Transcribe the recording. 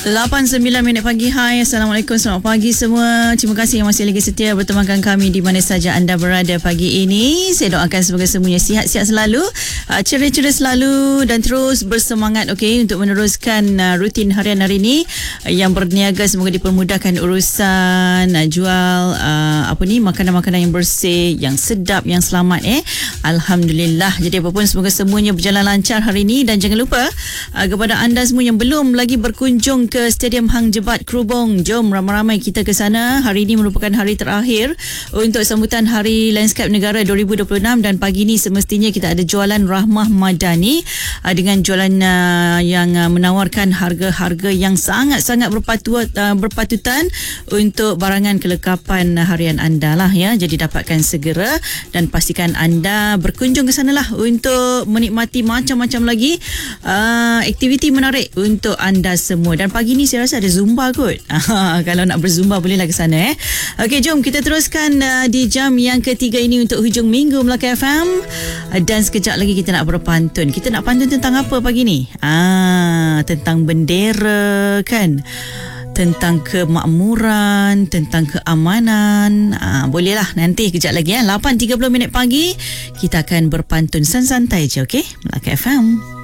8:09 pagi. Hai, Assalamualaikum, selamat pagi semua. Terima kasih yang masih lagi setia bertemankan kami di mana saja anda berada pagi ini. Saya doakan semoga semuanya sihat-sihat selalu, ceria-ceria selalu dan terus bersemangat untuk meneruskan rutin harian hari ini. Yang berniaga semoga dipermudahkan urusan jual makanan-makanan yang bersih, yang sedap, yang selamat Alhamdulillah. Jadi apapun semoga semuanya berjalan lancar hari ini. Dan jangan lupa kepada anda semua yang belum lagi berkunjung ke Stadium Hang Jebat Krubong, jom ramai-ramai kita ke sana. Hari ini merupakan hari terakhir untuk sambutan Hari Landscape Negara 2026 dan pagi ini semestinya kita ada jualan Rahmah Madani dengan jualan yang menawarkan harga-harga yang sangat-sangat berpatutan untuk barangan kelengkapan harian anda lah ya. Jadi dapatkan segera dan pastikan anda berkunjung ke sana lah untuk menikmati macam-macam lagi aktiviti menarik untuk anda semua. Dan pagi ni saya rasa ada Zumba kot. Kalau nak berzumba bolehlah ke sana Okey, jom kita teruskan di jam yang ketiga ini untuk hujung minggu Melaka FM. Dan sekejap lagi kita nak berpantun. Kita nak pantun tentang apa pagi ni? Tentang bendera kan? Tentang kemakmuran, tentang keamanan. Bolehlah nanti kejap lagi 8:30 pagi kita akan berpantun santai je, okey? Melaka FM.